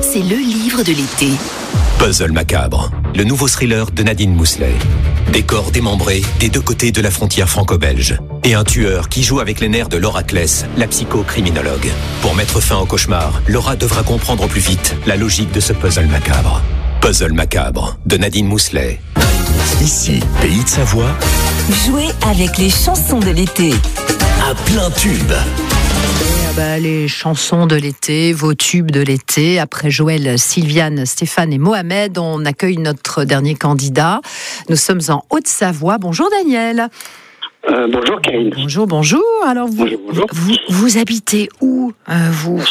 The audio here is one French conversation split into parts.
c'est le livre de l'été. Puzzle macabre, le nouveau thriller de Nadine Mousselet. Décor démembré des deux côtés de la frontière franco-belge. Et un tueur qui joue avec les nerfs de Laura Kless, la psychocriminologue. Pour mettre fin au cauchemar, Laura devra comprendre au plus vite la logique de ce puzzle macabre. Puzzle macabre, de Nadine Mousselet. Ici, Pays de Savoie. Jouez avec les chansons de l'été. À plein tube. Les chansons de l'été, vos tubes de l'été. Après Joël, Sylviane, Stéphane et Mohamed, on accueille notre dernier candidat. Nous sommes en Haute-Savoie. Bonjour Daniel. Bonjour Karine. Bonjour. Alors Bonjour. Vous habitez où, vous?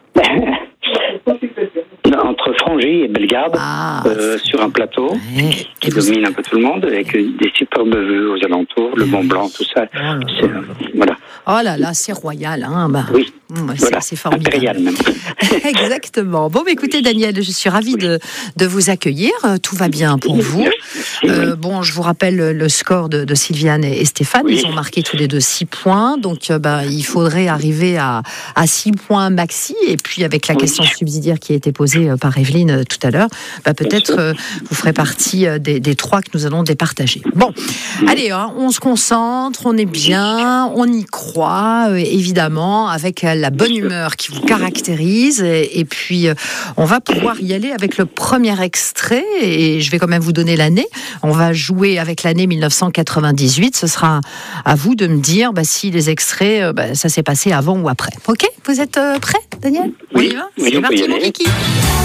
Entre Frangy et Bellegarde, sur un plateau qui domine un peu tout le monde, avec des superbes vues aux alentours, le Mont Blanc, tout ça. Voilà. Oh là là, c'est royal, hein. Oui. Voilà. C'est formidable. Impérial même. Exactement. Bon, écoutez Daniel, je suis ravie de vous accueillir. Tout va bien pour vous. Bon, je vous rappelle le score de Sylviane et Stéphane. Oui. Ils ont marqué tous les deux 6 points. Donc, il faudrait arriver à 6 points maxi. Et puis, avec la question subsidiaire qui a été posée par Evelyne tout à l'heure, peut-être vous ferez partie des 3 que nous allons départager. Bon, allez, on se concentre, on est bien, on y croit, évidemment, avec la bonne humeur qui vous caractérise. Et puis, on va pouvoir y aller avec le premier extrait. Et je vais quand même vous donner l'année. On va jouer avec l'année 1998. Ce sera à vous de me dire si les extraits, ça s'est passé avant ou après. Ok ? Vous êtes prêts, Daniel ? Oui. On y va ? C'est parti, mon Kiki.